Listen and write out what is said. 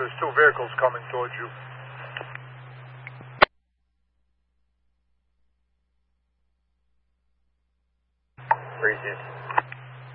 There's two vehicles coming towards you. Appreciate it.